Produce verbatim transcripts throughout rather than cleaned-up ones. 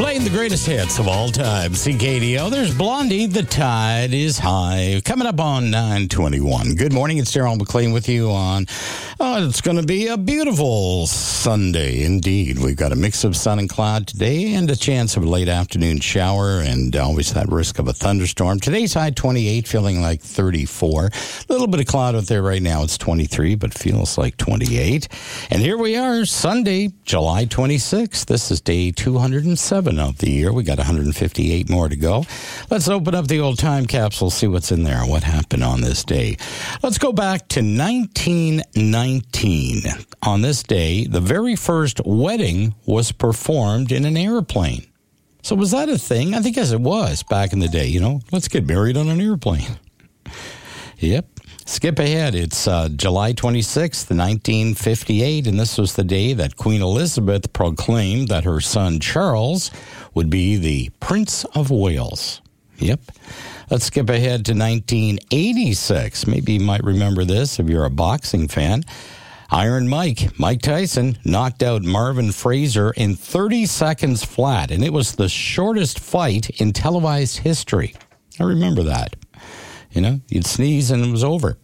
Playing the greatest hits of all time. C K D O. There's Blondie. The Tide is High. Coming up on nine twenty-one. Good morning. It's Daryl McLean with you on... Oh, it's going to be a beautiful Sunday indeed. We've got a mix of sun and cloud today and a chance of a late afternoon shower and always that risk of a thunderstorm. Today's high twenty-eight, feeling like thirty-four. A little bit of cloud out there right now. It's twenty-three, but feels like twenty-eight. And here we are, Sunday, July twenty-sixth. This is day two hundred seven of the year. We got one hundred fifty-eight more to go. Let's open up the old time capsule, see what's in there, what happened on this day. Let's go back to nineteen nineteen. On this day, the very first wedding was performed in an airplane. So was that a thing? I think as it was back in the day, you know, let's get married on an airplane. Yep. Skip ahead. It's uh, July twenty-sixth, nineteen fifty-eight, and this was the day that Queen Elizabeth proclaimed that her son Charles would be the Prince of Wales. Yep. Let's skip ahead to nineteen eighty-six. Maybe you might remember this if you're a boxing fan. Iron Mike, Mike Tyson, knocked out Marvin Fraser in thirty seconds flat, and it was the shortest fight in televised history. I remember that. You know, you'd sneeze and it was over.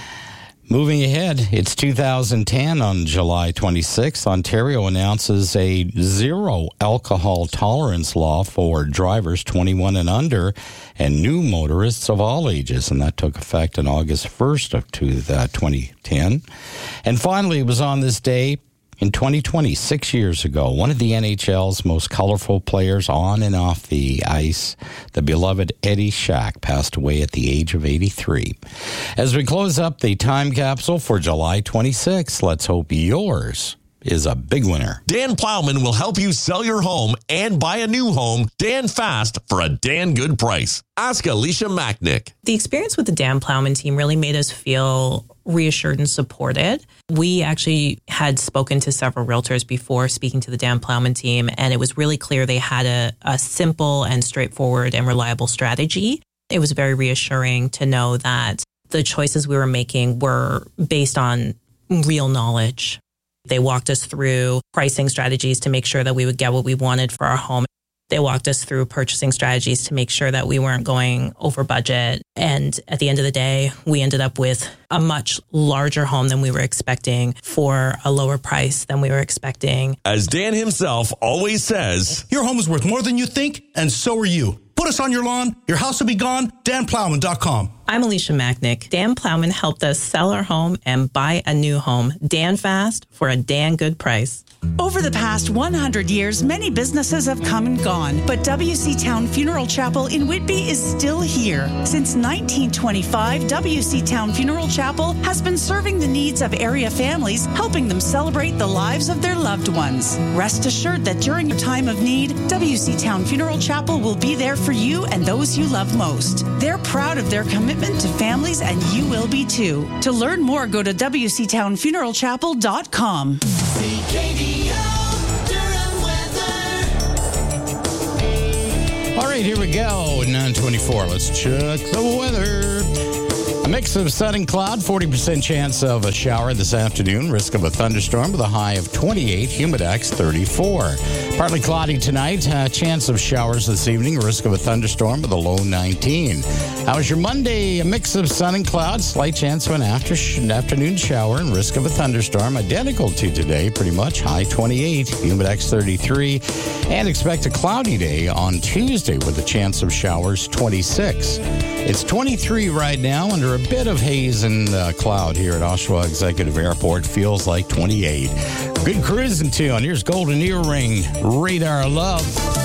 Moving ahead, it's two thousand ten on July twenty-sixth. Ontario announces a zero alcohol tolerance law for drivers twenty-one and under and new motorists of all ages. And that took effect on August first of twenty ten. And finally, it was on this day in twenty twenty, six years ago, one of the N H L's most colorful players on and off the ice, the beloved Eddie Shack, passed away at the age of eighty-three. As we close up the time capsule for July twenty-sixth, let's hope yours is a big winner. Dan Plowman will help you sell your home and buy a new home Dan fast for a Dan good price. Ask Alicia Macknick. The experience with the Dan Plowman team really made us feel reassured and supported. We actually had spoken to several realtors before speaking to the Dan Plowman team, and it was really clear they had a, a simple and straightforward and reliable strategy. It was very reassuring to know that the choices we were making were based on real knowledge. They walked us through pricing strategies to make sure that we would get what we wanted for our home. They walked us through purchasing strategies to make sure that we weren't going over budget. And at the end of the day, we ended up with a much larger home than we were expecting for a lower price than we were expecting. As Dan himself always says, your home is worth more than you think, and so are you. Put us on your lawn, your house will be gone, dan plowman dot com. I'm Alicia Macknick. Dan Plowman helped us sell our home and buy a new home. Dan fast for a Dan good price. Over the past one hundred years, many businesses have come and gone, but W C Town Funeral Chapel in Whitby is still here. Since nineteen twenty-five, W C Town Funeral Chapel has been serving the needs of area families, helping them celebrate the lives of their loved ones. Rest assured that during your time of need, W C Town Funeral Chapel will be there for you and those you love most. They're proud of their commitment to families, and you will be too. To learn more, go to w c town funeral chapel dot com. C K D O Durham weather. All right, here we go. nine twenty-four. Let's check the weather. A mix of sun and cloud, forty percent chance of a shower this afternoon, risk of a thunderstorm with a high of twenty-eight, humidex thirty-four. Partly cloudy tonight, uh, chance of showers this evening, risk of a thunderstorm with a low nineteen. How's your Monday? A mix of sun and cloud, slight chance of an after sh- afternoon shower and risk of a thunderstorm, identical to today, pretty much, high twenty-eight, humidex thirty-three, and expect a cloudy day on Tuesday with a chance of showers twenty-six. It's twenty-three right now under a bit of haze and uh, cloud here at Oshawa Executive Airport. Feels like twenty-eight. Good cruising tune. Here's Golden Earring, Radar Love.